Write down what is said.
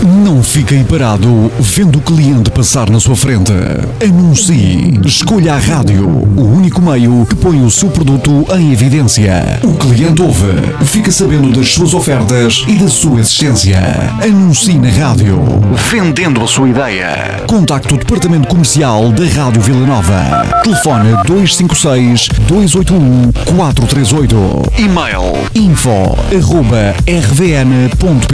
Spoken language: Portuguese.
Não fique aí parado vendo o cliente passar na sua frente. Anuncie. Escolha a rádio, o único meio que põe o seu produto em evidência. O cliente ouve, fica sabendo das suas ofertas e da sua existência. Anuncie na rádio, vendendo a sua ideia. Contacte o departamento comercial da Rádio Vila Nova. Telefone 256-281-438. E-mail info@rvn.pt